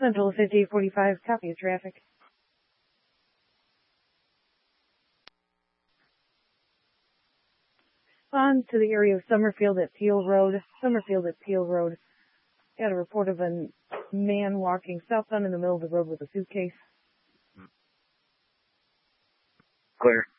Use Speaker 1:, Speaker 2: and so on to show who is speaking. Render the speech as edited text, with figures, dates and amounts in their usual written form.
Speaker 1: Central 5845, copy of traffic. On to the area of Summerfield at Peel Road. Got a report of a man walking southbound in the middle of the road with a suitcase.
Speaker 2: Clear.